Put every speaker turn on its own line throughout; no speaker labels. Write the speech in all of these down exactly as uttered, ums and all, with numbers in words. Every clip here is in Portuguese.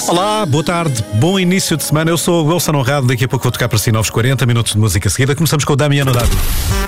Olá, boa tarde, bom início de semana. Eu sou o Wilson Honrado, daqui a pouco vou tocar para si novos quarenta minutos de música seguida. Começamos com o Damiano David.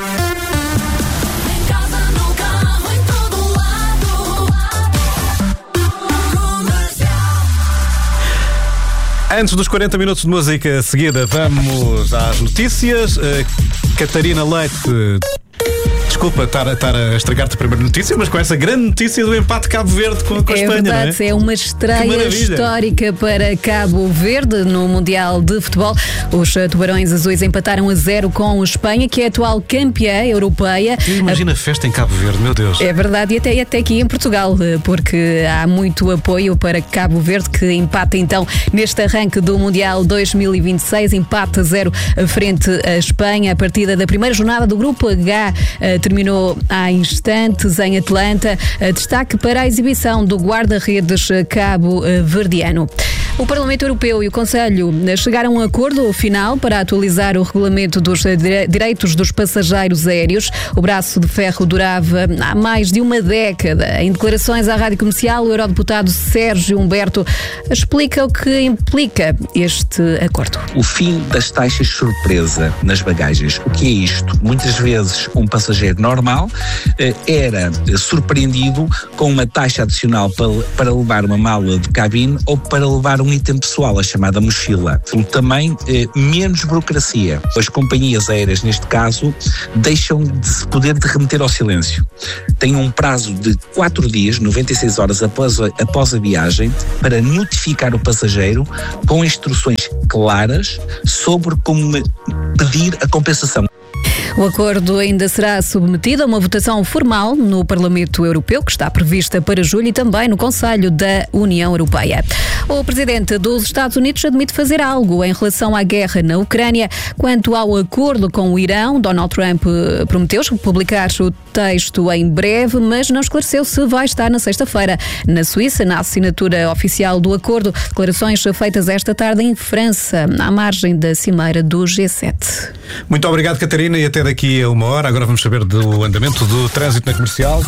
Antes dos quarenta minutos de música seguida, vamos às notícias. Uh, Catarina Leite, desculpa estar, estar a estragar-te a primeira notícia, mas com essa grande notícia do empate Cabo Verde com, com a
é
Espanha,
verdade,
não é?
É uma estreia histórica para Cabo Verde no Mundial de Futebol. Os Tubarões Azuis empataram a zero com a Espanha, que é a atual campeã europeia.
Imagina a festa em Cabo Verde, meu Deus.
É verdade, e até, até aqui em Portugal, porque há muito apoio para Cabo Verde, que empata então neste arranque do Mundial dois mil e vinte e seis, empata a zero frente à Espanha. A partida da primeira jornada do Grupo H terminou há instantes em Atlanta. Destaque para a exibição do guarda-redes cabo-verdiano. O Parlamento Europeu e o Conselho chegaram a um acordo final para atualizar o regulamento dos direitos dos passageiros aéreos. O braço de ferro durava há mais de uma década. Em declarações à Rádio Comercial, o eurodeputado Sérgio Humberto explica o que implica este acordo.
O fim das taxas surpresa nas bagagens. O que é isto? Muitas vezes um passageiro normal eh, era surpreendido com uma taxa adicional para, para levar uma mala de cabine ou para levar um item pessoal, a chamada mochila. Também eh, menos burocracia. As companhias aéreas, neste caso, deixam de se poder de remeter ao silêncio. Têm um prazo de quatro dias, noventa e seis horas após a, após a viagem, para notificar o passageiro com instruções claras sobre como pedir a compensação.
O acordo ainda será submetido a uma votação formal no Parlamento Europeu, que está prevista para julho, e também no Conselho da União Europeia. O presidente dos Estados Unidos admite fazer algo em relação à guerra na Ucrânia. Quanto ao acordo com o Irão, Donald Trump prometeu publicar o texto em breve, mas não esclareceu se vai estar na sexta-feira na Suíça, na assinatura oficial do acordo. Declarações feitas esta tarde em França, à margem da cimeira do G sete.
Muito obrigado, Catarina, e até daqui a uma hora. Agora vamos saber do andamento do trânsito na Comercial.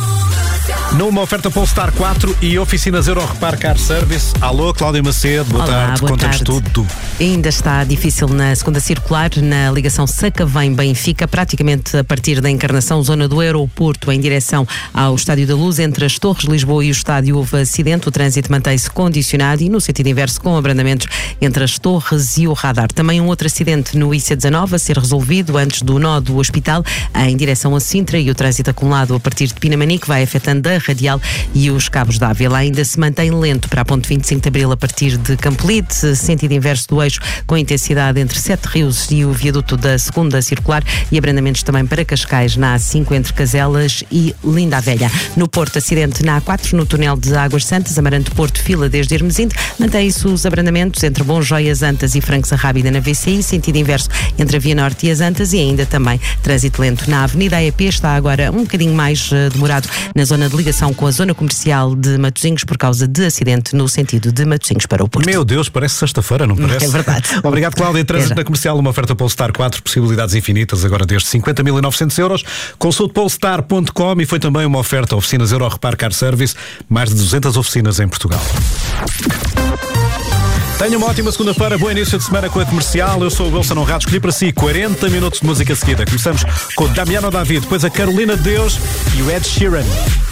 Numa oferta Polestar quatro e oficinas Euro Repar Car Service. Alô, Cláudia Macedo, boa
Olá,
tarde,
boa
conta-nos
tarde.
tudo.
Ainda está difícil na segunda circular, na ligação Sacavém-Benfica, praticamente a partir da Encarnação, zona do aeroporto, em direção ao Estádio da Luz, entre as Torres de Lisboa e o estádio houve acidente. O trânsito mantém-se condicionado e no sentido inverso, com abrandamentos entre as Torres e o radar. Também um outro acidente no I C dezanove a ser resolvido antes do nó do hospital, em direção a Sintra, e o trânsito acumulado a partir de Pinamanique vai afetando a Radial e os Cabos de Ávila. Ainda se mantém lento para a ponte vinte e cinco de Abril a partir de Campolide, sentido inverso do eixo, com intensidade entre Sete Rios e o viaduto da segunda circular, e abrandamentos também para Cascais na A cinco entre Caselas e Linda a Velha. No Porto, acidente na A quatro, no túnel de Águas Santas, Amarante Porto, fila desde Hermesinde. Mantém-se os abrandamentos entre Bom Joias, Antas e Franques a Rábida na V C I, sentido inverso entre a Via Norte e as Antas, e ainda também trânsito lento na Avenida A E P. Está agora um bocadinho mais uh, demorado na zona de ligação com a zona comercial de Matosinhos por causa de acidente no sentido de Matosinhos para o Porto.
Meu Deus, parece sexta-feira, não parece?
É verdade.
Obrigado, Cláudia. Trânsito na Comercial, uma oferta Polestar quatro, possibilidades infinitas, agora desde cinquenta mil e novecentos euros. Consulte polestar ponto com e foi também uma oferta oficinas Euro Repar Car Service, mais de duzentas oficinas em Portugal. Tenha uma ótima segunda-feira, bom início de semana com a Comercial. Eu sou o Wilson Honrado, escolhi para si quarenta minutos de música seguida. Começamos com o Damiano David, depois a Carolina de Deus e o Ed Sheeran.